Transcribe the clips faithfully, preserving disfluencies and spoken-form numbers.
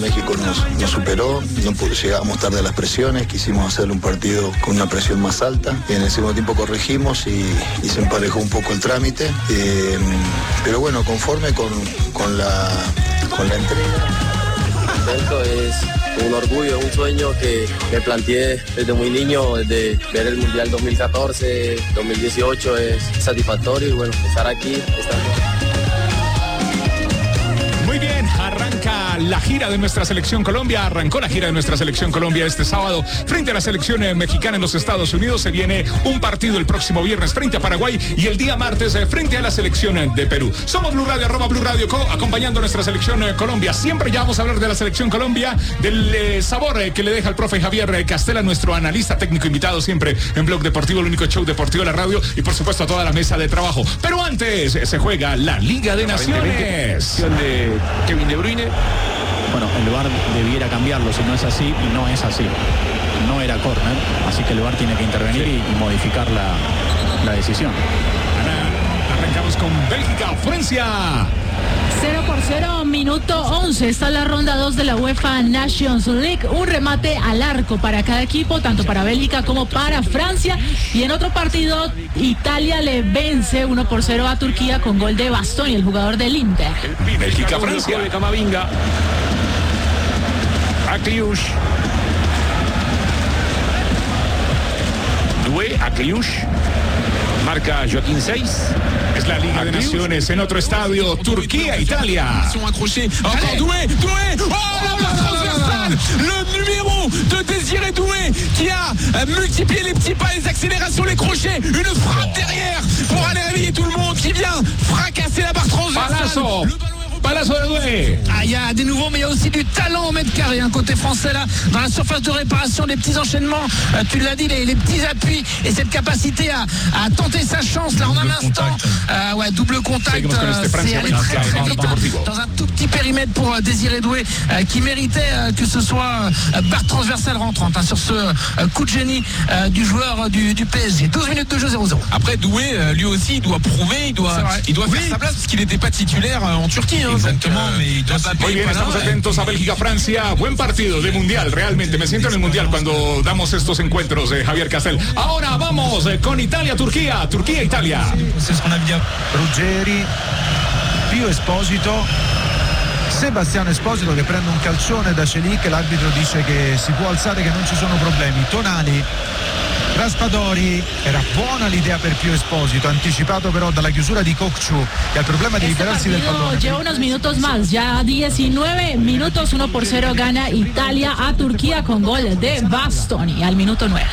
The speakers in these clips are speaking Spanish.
México nos, nos superó, no pudo, llegamos tarde a las presiones, quisimos hacer un partido con una presión más alta. En el segundo tiempo corregimos y, y se emparejó un poco el trámite. Eh, pero bueno, conforme con, con, la, con la entrega. Esto es un orgullo, un sueño que me planteé desde muy niño, desde ver el Mundial dos mil catorce, dos mil dieciocho, es satisfactorio y bueno, estar aquí, estar aquí. Muy bien, arranca la gira de nuestra selección Colombia, arrancó la gira de nuestra selección Colombia este sábado frente a la selección eh, mexicana en los Estados Unidos. Se viene un partido el próximo viernes frente a Paraguay y el día martes eh, frente a la selección eh, de Perú. Somos Blue Radio, arroba Blue Radio Co, acompañando a nuestra selección eh, Colombia. Siempre ya vamos a hablar de la selección Colombia, del eh, sabor eh, que le deja el profe Javier eh, Castella, nuestro analista técnico invitado siempre en Blog Deportivo, el único show deportivo de la radio, y por supuesto a toda la mesa de trabajo. Pero antes eh, se juega la Liga de Naciones. De Kevin De Bruyne. Bueno, el V A R debiera cambiarlo si no es así, y no es así. No era córner, así que el V A R tiene que intervenir y, y modificar la, la decisión. Arrancamos con Bélgica, Francia. cero por cero, minuto once. Está la ronda dos de la UEFA Nations League. Un remate al arco para cada equipo, tanto para Bélgica como para Francia. Y en otro partido, Italia le vence uno por cero a Turquía con gol de Bastoni, el jugador del Inter. Bélgica, Francia. De Camavinga. A Kliush. Doué a Kliush. Marca Joaquín seis. Es la Liga de Naciones en otro estadio, Turquía, Italia. Encore Doué, Doué, oh la passe transversale, le numéro de Désiré Doué qui a multiplié les petits pas, les accélérations, les crochets, une frappe derrière pour aller réveiller tout le monde qui vient fracasser la barre transversale. Palazo. Palazo de Doué. Ah, il y a des nouveaux, mais il y a aussi du talent au mètre carré, un côté français là, dans la surface de réparation, des petits enchaînements, euh, tu l'as dit, les, les petits appuis et cette capacité à, à tenter sa chance là en un instant. Euh, ouais, double contact, euh, c'est aller très très vite dans un tout petit périmètre pour euh, Désiré Doué euh, qui méritait euh, que ce soit euh, barre transversale rentrante hein, sur ce euh, coup de génie euh, du joueur euh, du, du P S G. douze minutes de jeu, zéro zéro. Après Doué, euh, lui aussi, il doit prouver, il doit, il doit oui. faire sa place parce qu'il n'était pas titulaire euh, en Turquie. Hein. Exactement, mais il doit pas Muy bien, estamos atentos a Bélgica-Francia. Buen partido de Mundial, realmente. Me siento en el Mundial cuando damos estos encuentros de Javier Castell. Ahora vamos con Italia-Turquía. Turquía-Italia. Ruggeri, Pio Esposito, Sebastiano Esposito che prende un calcione da Celik, l'arbitro dice che si può alzare, che non ci sono problemi. Tonali, Raspadori, era buona l'idea per Pio Esposito, anticipato però dalla chiusura di Kokchu, che ha il problema di este liberarsi del pallone. Lleva unos minutos más, ya diecinueve minutos, uno por cero gana Italia a Turquía con gol de Bastoni al minuto nueve.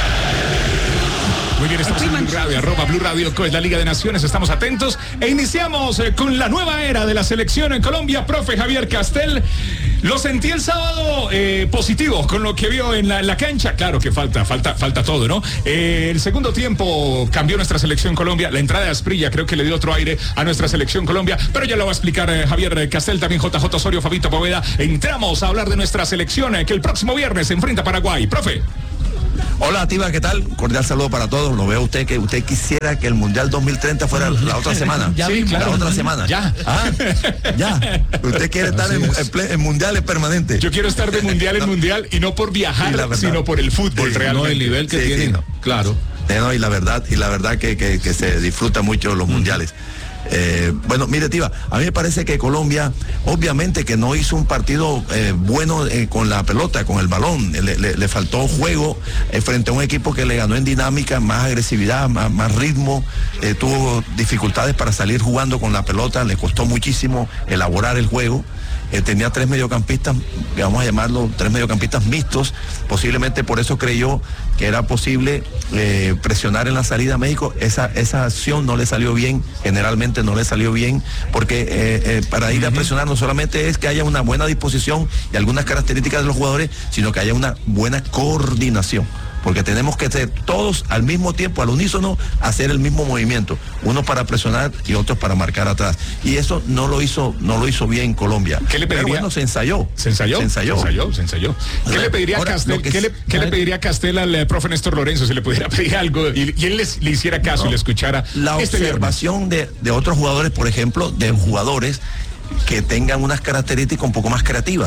Muy bien, estamos en Blue Radio, arroba Blue Radio Co, es la Liga de Naciones, estamos atentos e iniciamos eh, con la nueva era de la selección en Colombia. Profe Javier Castell, lo sentí el sábado eh, positivo con lo que vio en la, en la cancha. Claro que falta, falta, falta todo, ¿no? Eh, el segundo tiempo cambió nuestra selección Colombia, la entrada de Asprilla creo que le dio otro aire a nuestra selección Colombia, pero ya lo va a explicar eh, Javier Castell, también J J Osorio, Fabito Poveda. Entramos a hablar de nuestra selección eh, que el próximo viernes se enfrenta a Paraguay. Profe. Hola, Tiba, ¿qué tal? Cordial saludo para todos. Lo veo usted que usted quisiera que el Mundial dos mil treinta fuera la otra semana. Ya sí, claro. La otra semana. Ya. Ah, ya. Usted quiere estar en, en, en mundiales permanentes. Yo quiero estar de mundial en mundial y no por viajar, sí, sino por el fútbol sí, realmente. No, el nivel que sí, tiene. Sí, no. Claro. Eh, no, y la verdad, y la verdad que, que, que se disfruta mucho los mm. mundiales. Eh, bueno, mire, Tiba, a mí me parece que Colombia, obviamente que no hizo un partido eh, bueno eh, con la pelota, con el balón, le, le, le faltó juego eh, frente a un equipo que le ganó en dinámica, más agresividad, más, más ritmo, eh, tuvo dificultades para salir jugando con la pelota, le costó muchísimo elaborar el juego. Eh, tenía tres mediocampistas, vamos a llamarlo tres mediocampistas mixtos, posiblemente por eso creyó que era posible eh, presionar en la salida a México. Esa, esa acción no le salió bien, generalmente no le salió bien, porque eh, eh, para ir uh-huh. a presionar no solamente es que haya una buena disposición y algunas características de los jugadores, sino que haya una buena coordinación. Porque tenemos que ser todos al mismo tiempo, al unísono, hacer el mismo movimiento, unos para presionar y otros para marcar atrás. Y eso no lo hizo, no lo hizo bien Colombia. ¿Qué le pediría? Pero bueno, se ensayó. ¿Se ensayó? Se ensayó. Se ensayó, se ensayó. ¿Qué le pediría Ahora, a Castell? ¿Qué, le, ¿qué le pediría a Castell al eh, profe Néstor Lorenzo si le pudiera pedir algo y, y él les, le hiciera caso no, y le escuchara? La este observación de, de otros jugadores, por ejemplo, de jugadores que tengan unas características un poco más creativas.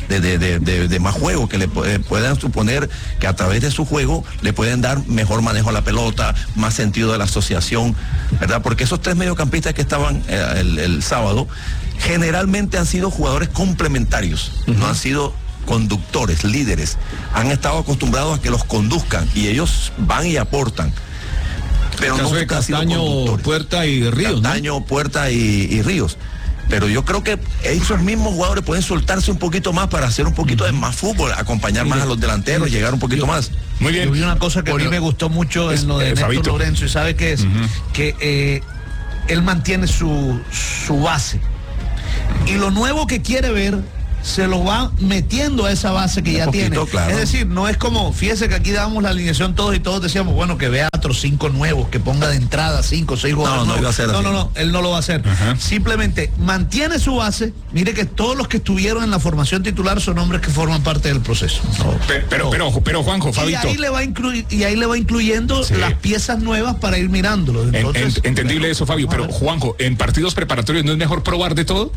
de, de, de, de, de más juego, que le puedan suponer que a través de su juego le pueden dar mejor manejo a la pelota, más sentido de la asociación, ¿verdad? Porque esos tres mediocampistas que estaban eh, el, el sábado generalmente han sido jugadores complementarios, uh-huh. no han sido conductores, líderes, han estado acostumbrados a que los conduzcan y ellos van y aportan. Pero el caso no de Castaño, Puerta y Ríos. Castaño, ¿no? Puerta y, y Ríos. Pero yo creo que esos mismos jugadores pueden soltarse un poquito más para hacer un poquito de más fútbol, acompañar más a los delanteros, llegar un poquito más. Muy bien. Yo vi una cosa que a mí me gustó mucho en lo de Néstor Lorenzo, y sabe qué es, uh-huh. que eh, él mantiene su, su base. Y lo nuevo que quiere ver se lo va metiendo a esa base que un ya poquito, tiene. Claro. Es decir, no es como, fíjese que aquí dábamos la alineación todos y todos decíamos, bueno, que vea otros cinco nuevos, que ponga de entrada cinco, seis jugadores. No, no, iba a ser no, así. no, no, él no lo va a hacer. Uh-huh. Simplemente mantiene su base. Mire que todos los que estuvieron en la formación titular son hombres que forman parte del proceso. No. Pero, pero, pero, pero, Juanjo, Fabito. Y ahí le va, inclu- y ahí le va incluyendo sí. las piezas nuevas para ir mirándolo. Entonces, en, en, entendible bueno, eso, Fabio, pero Juanjo, ¿en partidos preparatorios no es mejor probar de todo?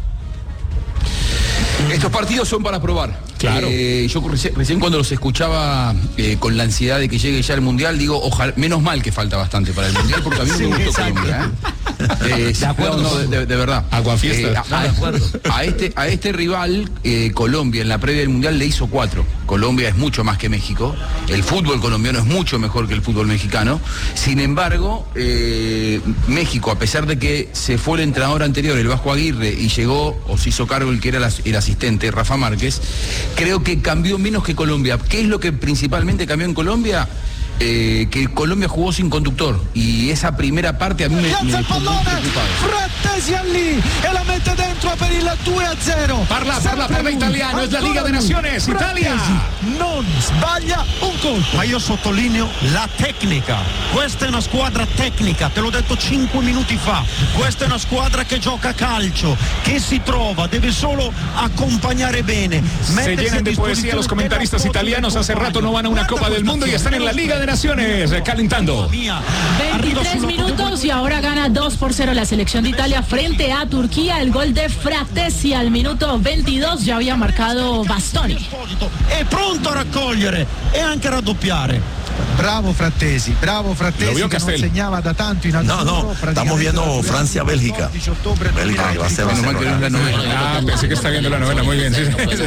Estos partidos son para probar. Claro. Eh, yo recién, recién cuando los escuchaba eh, con la ansiedad de que llegue ya el Mundial, digo, ojalá, menos mal que falta bastante para el Mundial, porque a mí no sí, me gustó Colombia. ¿eh? Eh, de, acuerdo, no, de, de, de verdad. Aguafiesta. Eh, a, a, a, este, a este rival, eh, Colombia, en la previa del Mundial le hizo cuatro. Colombia es mucho más que México. El fútbol colombiano es mucho mejor que el fútbol mexicano. Sin embargo, eh, México, a pesar de que se fue el entrenador anterior, el Vasco Aguirre, y llegó, o se hizo cargo el que era la, el asistente, Rafa Márquez, creo que cambió menos que Colombia. ¿Qué es lo que principalmente cambió en Colombia? Eh, que Colombia jugó sin conductor y esa primera parte a mí me, me dejó muy preocupado. Frattesi lì e la mette dentro per il due a zero. Parla, parla, parla italiano, es la Liga de Naciones, Italia. Non sbaglia un colpo. Ma io sottolineo la tecnica. Questa è una squadra tecnica, te l'ho detto cinque minuti fa. Questa è una squadra che gioca calcio, che si trova, debe solo acompañare bene. Se llenan de poesía los comentaristas italianos, hace rato no van a una Copa del Mundo y están en la Liga de Naciones, calentando. veintitrés minutos y ahora gana dos por cero la selección de Italia frente a Turquía. El gol de Frattesi al minuto veintidós, ya había marcado Bastoni. È pronto a raccogliere e anche a raddoppiare. Bravo Frattesi, bravo Frattesi, que nos enseñaba da tanto y no, no, estamos viendo Francia-Bélgica. Bélgica que va a ser la novela. Ah, pensé que está viendo la novela, muy bien. Sí.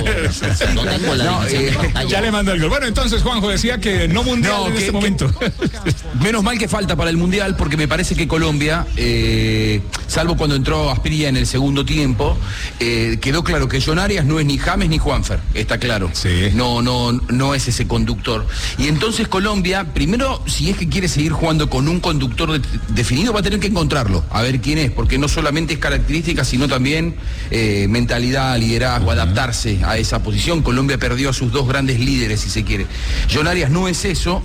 No, eh, ya le mando el gol. Bueno, entonces Juanjo decía que no mundial no, en que, este momento. Que, menos mal que falta para el mundial, porque me parece que Colombia, eh, salvo cuando entró Asprilla en el segundo tiempo, eh, quedó claro que John Arias no es ni James ni Juanfer, está claro. Sí. No, no, no es ese conductor. Y entonces Colombia, primero, si es que quiere seguir jugando con un conductor de, definido, va a tener que encontrarlo, a ver quién es, porque no solamente es característica, sino también eh, mentalidad, liderazgo, uh-huh. adaptarse a esa posición. Colombia perdió a sus dos grandes líderes, si se quiere. John Arias no es eso,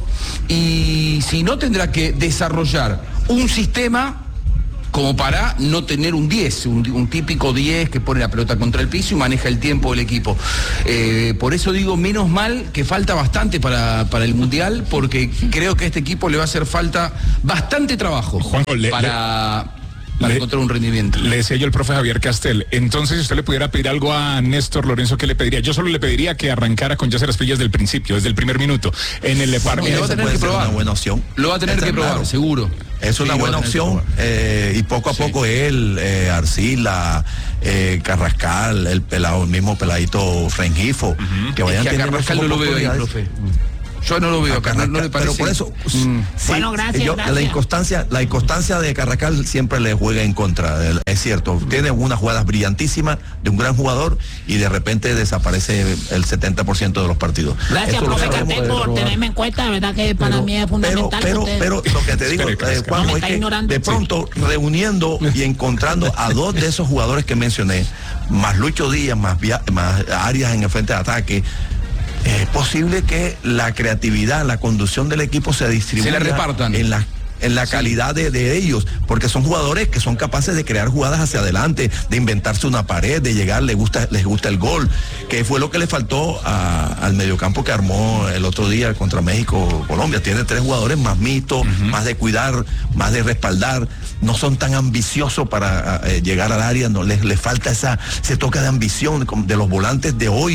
y si no, tendrá que desarrollar un sistema como para no tener un diez, un, un típico diez que pone la pelota contra el piso y maneja el tiempo del equipo. Eh, por eso digo, menos mal que falta bastante para, para el Mundial, porque creo que a este equipo le va a hacer falta bastante trabajo Juanjo, le, para... Le... para le, encontrar un rendimiento. Le decía yo al profe Javier Castel, entonces si usted le pudiera pedir algo a Néstor Lorenzo, ¿qué le pediría? Yo solo le pediría que arrancara con Yacer Asprilla desde el principio, desde el primer minuto, en el par. No, lo va a tener que probar. Una buena opción. Lo va a tener Está que probar, claro. seguro. Es una sí, buena opción eh, y poco a sí. poco él, eh, Arcila, eh, Carrascal, el pelado, el mismo peladito Frengifo, uh-huh. que vayan es que a Carrascal no lo veo ahí, profe. Yo no lo veo, a Carrascal, no le parece. Pero por eso, mm. sí, bueno, gracias, yo, gracias. La inconstancia, la inconstancia de Carrascal siempre le juega en contra. Es cierto, tiene unas jugadas brillantísimas de un gran jugador y de repente desaparece el setenta por ciento de los partidos. Gracias, Eso profe Castel, por tenerme en cuenta, de verdad que para pero, mí es fundamental. Pero, pero, pero lo que te digo, eh, Juanjo, es que de pronto sí. reuniendo y encontrando a dos de esos jugadores que mencioné, más Lucho Díaz, más, via, más Arias en el frente de ataque, es posible que la creatividad, la conducción del equipo se distribuya se le repartan en la en la calidad de, de ellos, porque son jugadores que son capaces de crear jugadas hacia adelante, de inventarse una pared, de llegar, les gusta, les gusta el gol, que fue lo que le faltó a, al mediocampo que armó el otro día contra México, Colombia. Tiene tres jugadores más mixtos, uh-huh. más de cuidar, más de respaldar, no son tan ambiciosos para eh, llegar al área, no les, les falta esa, ese toque de ambición de los volantes de hoy.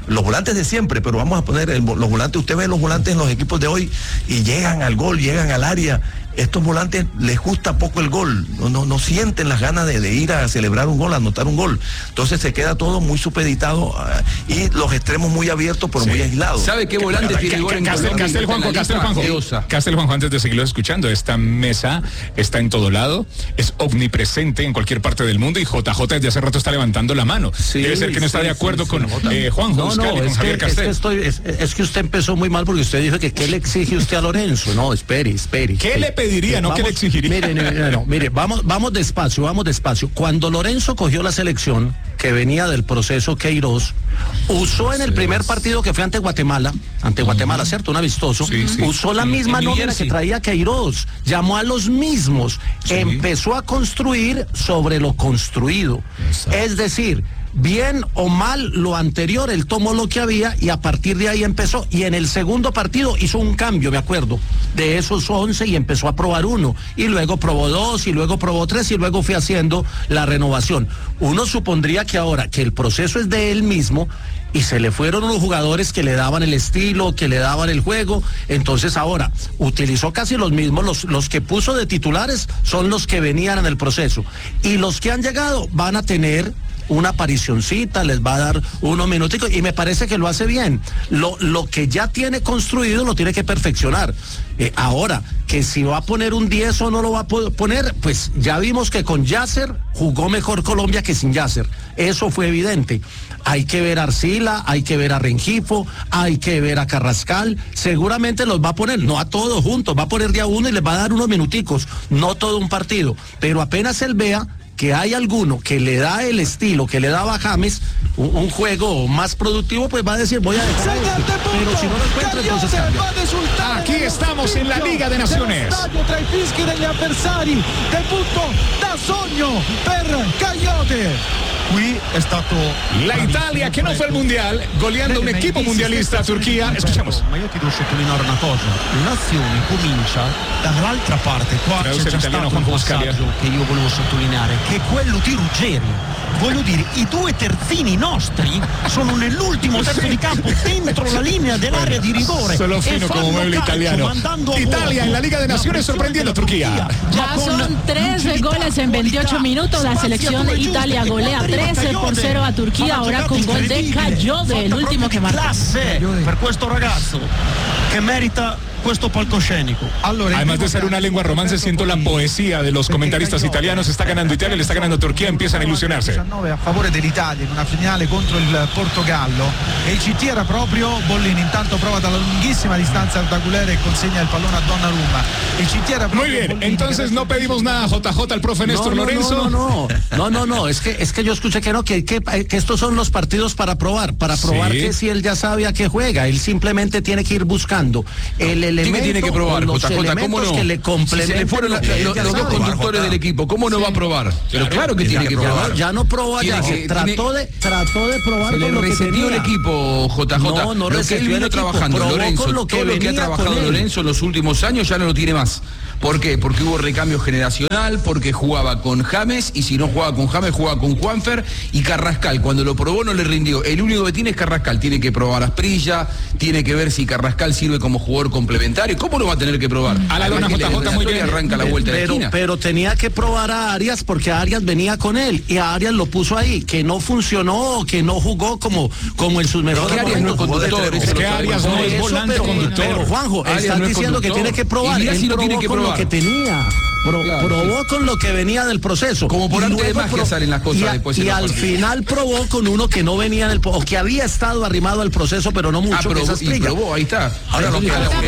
los volantes de siempre, pero vamos a poner el, los volantes, usted ve los volantes en los equipos de hoy y llegan al gol, llegan al área. Estos volantes les gusta poco el gol, no, no, no sienten las ganas de, de ir a celebrar un gol, a anotar un gol. Entonces se queda todo muy supeditado uh, y los extremos muy abiertos, pero sí. muy aislados. ¿Sabe qué volante tiene gol en Castel, Castel Juanjo, Castel Juanjo. Castel Juanjo, antes de seguirlo escuchando, esta mesa está en todo lado, es omnipresente en cualquier parte del mundo y J J desde hace rato está levantando la mano. Sí, Debe ser que no está sí, de acuerdo sí, con sí, eh, Juanjo no, Buscali, no, con es Javier que, Castel. Es que, estoy, es, es que usted empezó muy mal porque usted dijo que qué le exige usted a Lorenzo. No, espere, espere. ¿Qué espere. le pediría, no vamos, qué le exigiría? Mire, no, no, mire, vamos, vamos despacio, vamos despacio. Cuando Lorenzo cogió la selección, que venía del proceso Queiroz, usó en el primer partido que fue ante Guatemala, ante Guatemala, ¿cierto? Un amistoso, sí, sí. usó la misma nómina que traía Queiroz, llamó a los mismos, sí. empezó a construir sobre lo construido. Exacto. Es decir, bien o mal lo anterior, él tomó lo que había y a partir de ahí empezó, y en el segundo partido hizo un cambio, me acuerdo, de esos once y empezó a probar uno, y luego probó dos, y luego probó tres, y luego fue haciendo la renovación. Uno supondría que ahora que el proceso es de él mismo, y se le fueron los jugadores que le daban el estilo, que le daban el juego, entonces ahora utilizó casi los mismos, los, los que puso de titulares son los que venían en el proceso, y los que han llegado van a tener una aparicioncita, les va a dar unos minuticos y me parece que lo hace bien. Lo, lo que ya tiene construido lo tiene que perfeccionar. Eh, ahora, que si va a poner un diez o no lo va a poner, pues ya vimos que con Yasser jugó mejor Colombia que sin Yasser. Eso fue evidente. Hay que ver a Arcila, hay que ver a Rengifo, hay que ver a Carrascal. Seguramente los va a poner, no a todos juntos, va a poner de a uno y les va a dar unos minuticos, no todo un partido. Pero apenas él vea que hay alguno que le da el estilo que le daba a James, un, un juego más productivo, pues va a decir voy a dejar esto. Pero si no lo encuentra, entonces cambia. Aquí estamos en la Liga de Naciones. Tra i fischi degli avversari, debutto da sogno per Cagliote. Qui è stato la Italia che non fa il mondial, goleando un equipo mundialista a Turchia. Escuchamos. Ma io ti devo sottolineare una cosa, l'azione comincia dall'altra parte, qua c'è già stato un passaggio che io volevo sottolineare, che è quello di Ruggeri. Voglio dire, i due terzini nostri sono nell'ultimo terzo di campo dentro la linea dell'area di rigore. Solo fino como mueble italiano. Italia en la Liga de Naciones sorprendiendo a Turquía. Ya son trece goles en veintiocho minutos. La selección de Italia golea trece por cero a Turquía, ahora con gol de Cagliote, el último que marcó. Per questo ragazzo che merita questo palcoscenico. Además de ser una lengua romance, siento la poesía de los comentaristas italianos. Está ganando Italia, le está ganando Turquía, empiezan a ilusionarse. a favore dell'Italia in una finale contro il Portogallo e il C T era proprio Bollini, intanto prova dalla lunghissima distanza al Dagulere e consegna il pallone a Donnarumma. Il C T era proprio Muy bien, Bollini, entonces no pedimos nada a J J al profe Néstor no, no, Lorenzo. No, no, no, no, no, no, es que es que yo escuché que no, que, que, que estos son los partidos para probar, para probar sí. que si él ya sabe a qué juega, él simplemente tiene que ir buscando el elemento. ¿Qué tiene que probar, los J J? ¿Cómo no? Que le si se le fueron la, los, los dos conductores del equipo, ¿cómo no sí. va a probar? Pero claro que tiene que probar. Ya, ya no probó allá, que, trató, de, trató de probar. Se le resetió el equipo, J J. No, no lo que él vino trabajando, Lorenzo, lo que todo lo que ha trabajado Lorenzo en los últimos años ya no lo tiene más. ¿Por qué? Porque hubo recambio generacional, porque jugaba con James, y si no jugaba con James, jugaba con Juanfer y Carrascal. Cuando lo probó no le rindió. El único que tiene es Carrascal. Tiene que probar a Asprilla, tiene que ver si Carrascal sirve como jugador complementario. ¿Cómo lo va a tener que probar? A la lona J J muy bien. Arranca la vuelta pero, de la esquina. Pero tenía que probar a Arias porque Arias venía con él y a Arias lo puso ahí, que no funcionó, que no jugó como, como en sus mejores momentos. Arias no es conductor. Es que Arias no es volante conductor. Pero Juanjo, estás diciendo que tiene que probar. Y si lo tiene que probar. Lo que tenía. Pro, claro, probó sí. con lo que venía del proceso. Como por arte de magia salen las cosas y a, después. Y al partidos. final probó con uno que no venía en el o que había estado arrimado al proceso, pero no mucho. Ah, probó, y probó, ahí está. Ahora lo que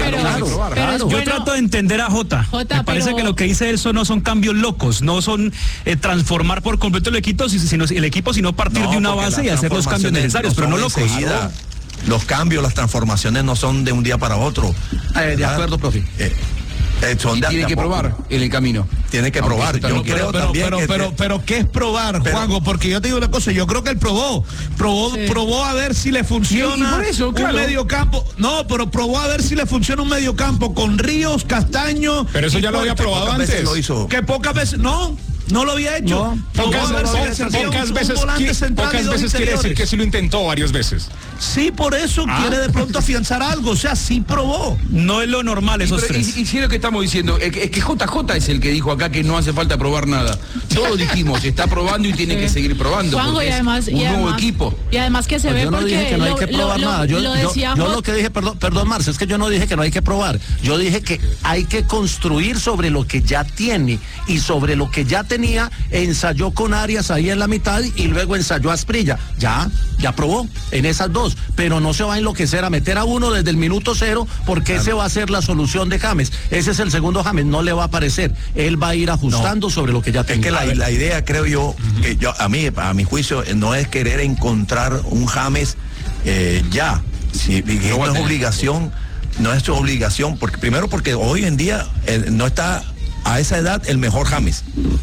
Yo trato de entender a Jota. Jota Me parece pero... que lo que dice él no son cambios locos, no son eh, transformar por completo el equipo, sino el equipo, sino partir no, de una base y hacer los cambios necesarios, no pero no locos. Enseguida. Los cambios, las transformaciones no son de un día para otro. Eh, de acuerdo, profe. Eh, Eh, tiene que probar en el camino. Tiene que probar. Yo no, creo pero, también pero, que pero, te... pero, ¿qué es probar, pero... Juanjo? Porque yo te digo una cosa, yo creo que él probó. Probó, sí. probó a ver si le funciona y por eso, claro. un mediocampo. No, pero probó a ver si le funciona un mediocampo con Ríos, Castaño. Pero eso ya lo había probado antes. Lo hizo. Que pocas veces, no. No lo había hecho. No, pocas, pocas, pocas veces, pocas veces quiere decir que sí lo intentó varias veces. Sí, por eso ah. quiere de pronto afianzar algo, o sea, sí probó. No es lo normal esos y, tres. Y, y si es lo que estamos diciendo, es que, es que J J es el que dijo acá que no hace falta probar nada. Todos dijimos, está probando y tiene sí. que seguir probando. Juanjo, y además, es un y nuevo además, equipo. Y además que se pues ve yo no porque dije que no hay que probar lo, nada. Yo lo, yo, yo, yo lo que dije, perdón, perdón, Marce, es que yo no dije que no hay que probar. Yo dije que hay que construir sobre lo que ya tiene y sobre lo que ya tenía, ensayó con Arias ahí en la mitad y luego ensayó a Asprilla. Ya, ya probó en esas dos, pero no se va a enloquecer a meter a uno desde el minuto cero porque claro. ese va a ser la solución de James. Ese es el segundo James, no le va a aparecer. Él va a ir ajustando no. sobre lo que ya tiene. Es que la, la idea, creo yo, uh-huh. que yo, a mí, a mi juicio, no es querer encontrar un James eh, ya. Si, no, no es obligación, no es su obligación, porque primero porque hoy en día eh, no está a esa edad el mejor James.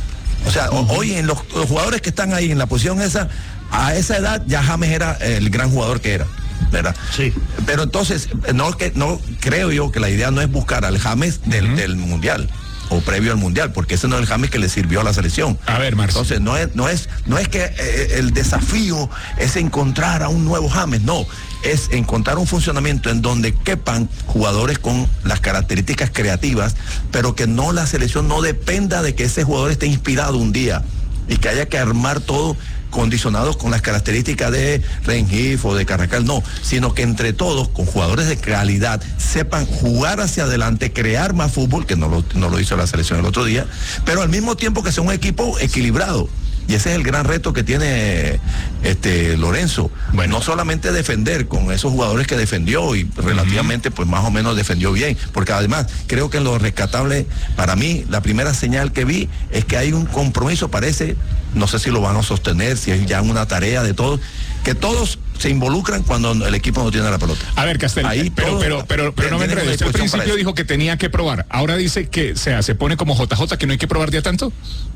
O sea, uh-huh. hoy en los, los jugadores que están ahí en la posición esa, a esa edad ya James era el gran jugador que era, ¿verdad? Sí. Pero entonces, no, que, no creo yo que la idea no es buscar al James del, uh-huh. del Mundial o previo al Mundial, porque ese no es el James que le sirvió a la selección. A ver, Marcio. Entonces, no es, no es, no es que eh, el desafío es encontrar a un nuevo James, no, es encontrar un funcionamiento en donde quepan jugadores con las características creativas, pero que no la selección no dependa de que ese jugador esté inspirado un día y que haya que armar todo condicionados con las características de Rengifo o de Carrascal, no, sino que entre todos, con jugadores de calidad, sepan jugar hacia adelante, crear más fútbol, que no lo, no lo hizo la selección el otro día, pero al mismo tiempo que sea un equipo equilibrado. Y ese es el gran reto que tiene este Lorenzo. Bueno, no solamente defender con esos jugadores que defendió y relativamente uh-huh. pues más o menos defendió bien, porque además creo que en lo rescatable, para mí, la primera señal que vi es que hay un compromiso, parece, no sé si lo van a sostener, si es ya una tarea de todos, que todos se involucran cuando el equipo no tiene la pelota. A ver, Castel, ahí pero, pero, pero, pero no me enredes. Usted al principio dijo que tenía que probar, ahora dice que sea, se pone como J J, que no hay que probar ya tanto.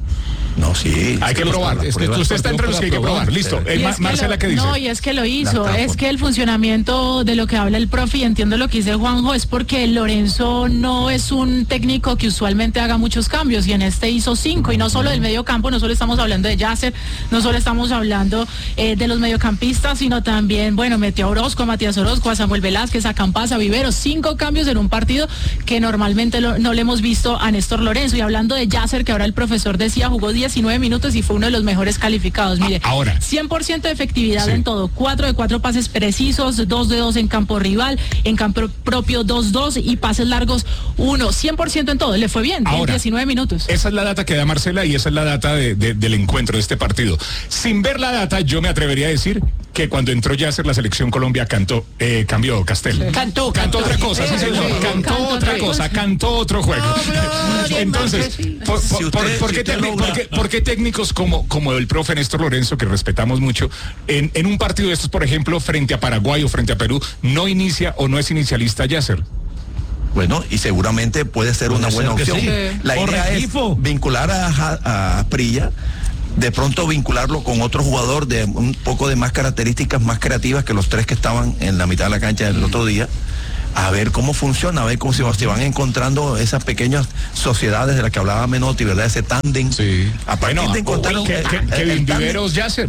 No, sí. Hay que probar. Este, usted está entre los que hay que probar. Listo. Eh, Ma- Marcela, ¿qué dice? No, y es que lo hizo. Es que el funcionamiento de lo que habla el profe, y entiendo lo que dice Juanjo, es porque Lorenzo no es un técnico que usualmente haga muchos cambios, y en este hizo cinco, y no solo del medio campo, no solo estamos hablando de Yasser, no solo estamos hablando eh, de los mediocampistas, sino también, bueno, metió a Orozco, a Matías Orozco, a Samuel Velázquez, a Campas, a Viveros, cinco cambios en un partido que normalmente lo, no le hemos visto a Néstor Lorenzo. Y hablando de Yasser, que ahora el profesor decía, jugó diecinueve minutos y fue uno de los mejores calificados. Mire, ahora cien por ciento de efectividad sí. en todo, cuatro de cuatro pases precisos, dos de dos en campo rival, en campo propio dos dos y pases largos uno, cien por ciento en todo, le fue bien, ahora, en diecinueve minutos. Esa es la data que da Marcela y esa es la data de, de, del encuentro de este partido. Sin ver la data, yo me atrevería a decir que cuando entró Yasser, la selección Colombia cantó, eh, cambió Castel. Sí. Cantó, cantó, cantó otra cosa, sí, señor. Cantó, cantó otra sí. cosa, cantó otro juego. No, Entonces, por, por, si usted, por, por, si qué técnico, por, qué, ¿por qué técnicos como, como el profe Néstor Lorenzo, que respetamos mucho, en, en un partido de estos, por ejemplo, frente a Paraguay o frente a Perú, no inicia o no es inicialista Yasser? Bueno, y seguramente puede ser una buena opción. Sí. La Por idea equipo. es vincular a, a Prilla, de pronto vincularlo con otro jugador de un poco de más características más creativas que los tres que estaban en la mitad de la cancha el otro día, a ver cómo funciona, a ver cómo se, se van encontrando esas pequeñas sociedades de las que hablaba Menotti, ¿verdad? Ese tándem. Sí. A partir bueno, de encontrar que, que, que el Viveros Yasser.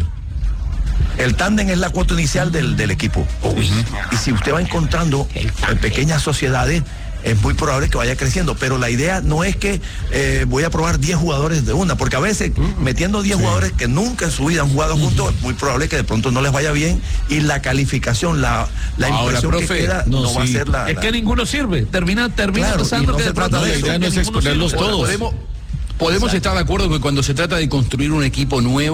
El tándem es la cuota inicial del, del equipo. Uh-huh. Y si usted va encontrando pequeñas sociedades, es muy probable que vaya creciendo, pero la idea no es que eh, voy a probar diez jugadores de una, porque a veces metiendo diez sí. jugadores que nunca en su vida han jugado juntos, es muy probable que de pronto no les vaya bien y la calificación, la, la Ahora, impresión profe, que queda no, no sí. va a ser la... Es la... que ninguno sirve, termina, termina claro, pasando no que se de trata de la eso. idea no es exponerlos todos. Podemos, podemos estar de acuerdo que cuando se trata de construir un equipo nuevo,